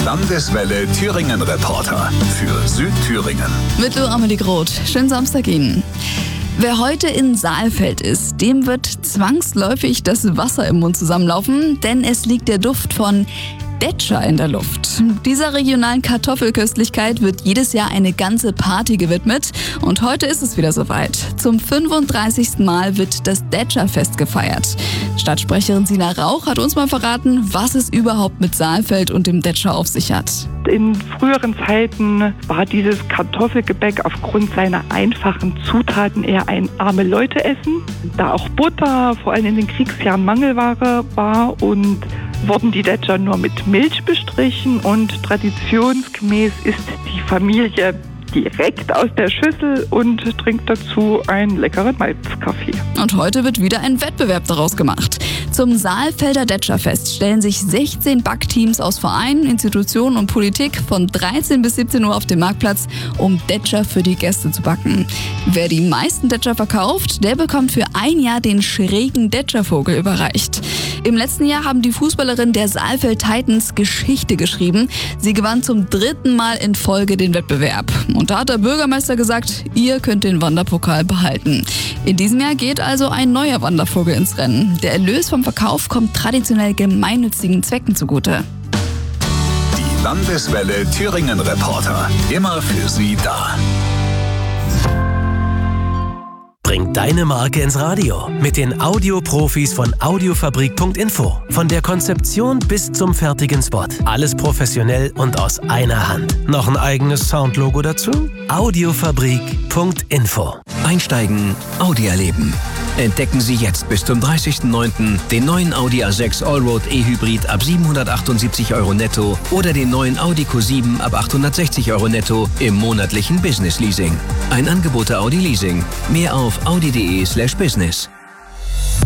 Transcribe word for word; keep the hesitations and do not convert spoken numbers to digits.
Landeswelle Thüringen Reporter für Südthüringen. Mit Lou Amelie Groth. Schönen Samstag Ihnen. Wer heute in Saalfeld ist, dem wird zwangsläufig das Wasser im Mund zusammenlaufen, denn es liegt der Duft von Detscher in der Luft. Dieser regionalen Kartoffelköstlichkeit wird jedes Jahr eine ganze Party gewidmet und heute ist es wieder soweit. Zum fünfunddreißigsten Mal wird das Detscher-Fest gefeiert. Stadtsprecherin Sina Rauch hat uns mal verraten, was es überhaupt mit Saalfeld und dem Detscher auf sich hat. In früheren Zeiten war dieses Kartoffelgebäck aufgrund seiner einfachen Zutaten eher ein arme Leute-Essen. Da auch Butter, vor allem in den Kriegsjahren, Mangelware war und wurden die Detscher nur mit Milch bestrichen und traditionsgemäß isst die Familie direkt aus der Schüssel und trinkt dazu einen leckeren Malzkaffee. Und heute wird wieder ein Wettbewerb daraus gemacht. Zum Saalfelder Detscherfest stellen sich sechzehn Backteams aus Vereinen, Institutionen und Politik von dreizehn bis siebzehn Uhr auf dem Marktplatz, um Detscher für die Gäste zu backen. Wer die meisten Detscher verkauft, der bekommt für ein Jahr den schrägen Detschervogel überreicht. Im letzten Jahr haben die Fußballerinnen der Saalfeld Titans Geschichte geschrieben. Sie gewann zum dritten Mal in Folge den Wettbewerb. Und da hat der Bürgermeister gesagt, ihr könnt den Wanderpokal behalten. In diesem Jahr geht also ein neuer Wandervogel ins Rennen. Der Erlös vom Verkauf kommt traditionell gemeinnützigen Zwecken zugute. Die Landeswelle Thüringen Reporter, immer für Sie da. Bring deine Marke ins Radio mit den Audioprofis von Audiofabrik Punkt info. Von der Konzeption bis zum fertigen Spot. Alles professionell und aus einer Hand. Noch ein eigenes Soundlogo dazu? Audiofabrik Punkt info. Einsteigen, Audi erleben. Entdecken Sie jetzt bis zum dreißigsten neunten den neuen Audi A sechs Allroad E-Hybrid ab siebenhundertachtundsiebzig Euro netto oder den neuen Audi Q sieben ab achthundertsechzig Euro netto im monatlichen Business Leasing. Ein Angebot der Audi Leasing. Mehr auf audi punkt de slash business.